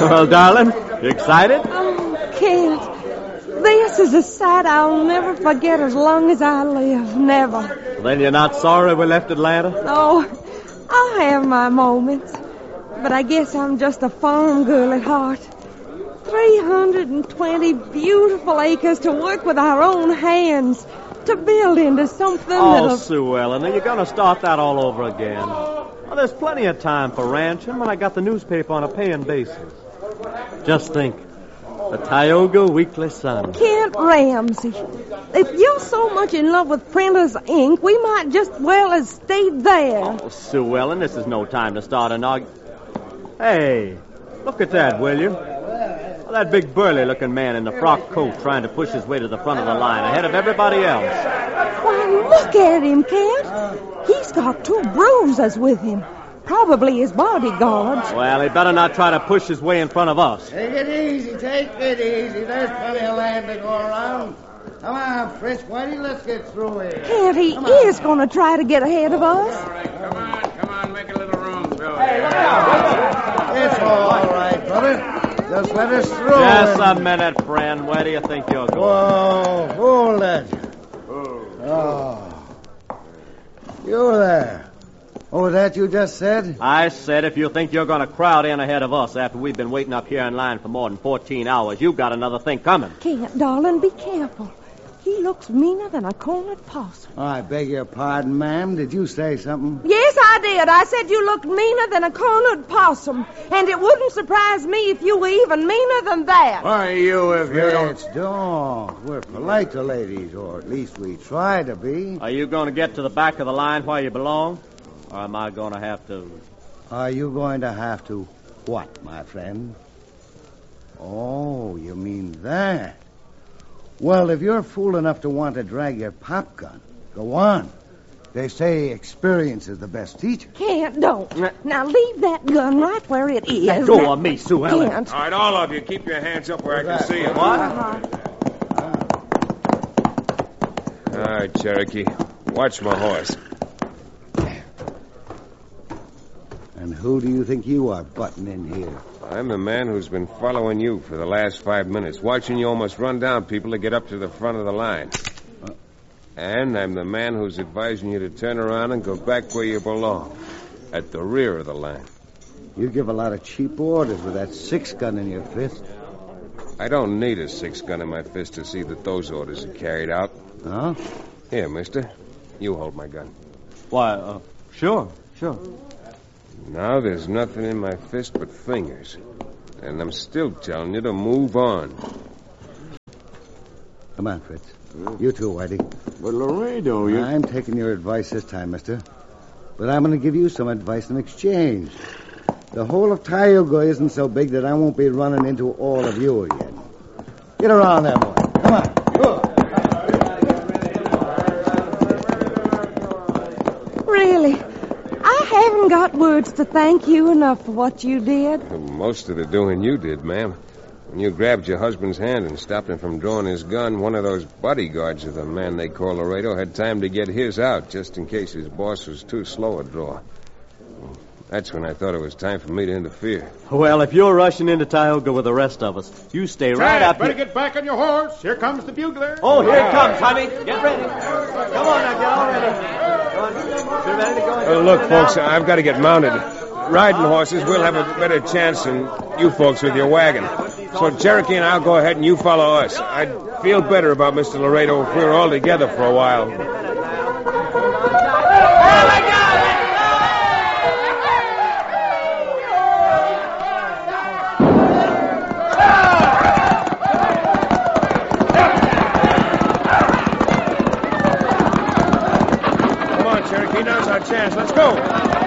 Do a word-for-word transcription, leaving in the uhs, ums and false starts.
Well, darling, you excited? Oh, Kent. This is a sight I'll never forget as long as I live. Never. Then you're not sorry we left Atlanta? Oh, I'll have my moments. But I guess I'm just a farm girl at heart. three hundred twenty beautiful acres to work with our own hands. To build into something oh, that'll... Oh, Sue Ellen, are you going to start that all over again? Well, there's plenty of time for ranching when I got the newspaper on a paying basis. Just think. The Tioga Weekly Sun. Kent Ramsey, if you're so much in love with printer's ink, we might just well have stayed there. Oh, Sue Ellen, this is no time to start an argument. Hey, look at that, will you? Well, that big burly-looking man in the frock coat trying to push his way to the front of the line ahead of everybody else. Why, look at him, Kent. He's got two bruisers with him. Probably his bodyguards. Well, he better not try to push his way in front of us. Take it easy, take it easy. There's plenty of land to go around. Come on, Fritz, Whitey, let's get through here. Kent, he is going to try to get ahead of us. All right, come on, come on, make a little room, Bill. Hey, it's all right, brother. Just let us through. Just and... a minute, friend. Where do you think you're going? Whoa, hold that. Oh. You there. Oh, was that you just said? I said if you think you're going to crowd in ahead of us after we've been waiting up here in line for more than fourteen hours, you've got another thing coming. Kent, darling, be careful. He looks meaner than a cornered possum. Oh, I beg your pardon, ma'am. Did you say something? Yes, I did. I said you looked meaner than a cornered possum. And it wouldn't surprise me if you were even meaner than that. Why, you, if you don't... Fritz, don't. We're polite to ladies, or at least we try to be. Are you going to get to the back of the line where you belong? Or am I going to have to... Are you going to have to what, my friend? Oh, you mean that. Well, if you're fool enough to want to drag your pop gun, go on. They say experience is the best teacher. Kent, don't. Now leave that gun right where it is. Let go of me, Sue Ellen. Kent. All right, all of you, keep your hands up where I can see you. What? All right, Cherokee. Watch my horse. And who do you think you are butting in here? I'm the man who's been following you for the last five minutes, watching you almost run down people to get up to the front of the line. Uh, and I'm the man who's advising you to turn around and go back where you belong, at the rear of the line. You give a lot of cheap orders with that six-gun in your fist. I don't need a six-gun in my fist to see that those orders are carried out. Huh? Here, mister. You hold my gun. Why, uh, sure, sure. Now there's nothing in my fist but fingers. And I'm still telling you to move on. Come on, Fritz. You too, Whitey. But Laredo, you... I'm taking your advice this time, mister. But I'm going to give you some advice in exchange. The whole of Tioga isn't so big that I won't be running into all of you again. Get around there, boy. Come on. Go. Really, I haven't got words to thank you enough for what you did. Most of the doing you did, ma'am. When you grabbed your husband's hand and stopped him from drawing his gun, one of those bodyguards of the man they call Laredo had time to get his out just in case his boss was too slow a draw. That's when I thought it was time for me to interfere. Well, if you're rushing into Tioga with the rest of us, you stay right Chad, up better here. get back on your horse. Here comes the bugler. Oh, here it comes, honey. Get ready. Come on now, get all ready. Get ready to go. Uh, look, folks, I've got to get mounted. Riding horses, we'll have a better chance than you folks with your wagon. So Cherokee and I'll go ahead and you follow us. I'd feel better about Mister Laredo if we were all together for a while. Come on, Cherokee, now's our chance. Let's go.